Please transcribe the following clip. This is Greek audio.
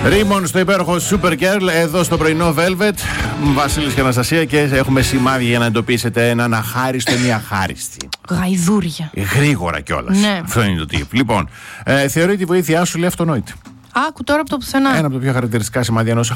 Ρίμον στο υπέροχο Supergirl, εδώ στο πρωινό Velvet. Βασίλης και Αναστασία, και έχουμε σημάδια για να εντοπίσετε έναν αχάριστο ή μια αχάριστη. Γαϊδούρια. Γρήγορα κιόλας. Ναι. Αυτό είναι το τύπο. Λοιπόν, θεωρεί τη βοήθειά σου, λέει, αυτονόητη. Άκου τώρα από το πουθενά. Ένα από τα πιο χαρακτηριστικά σημάδια ενός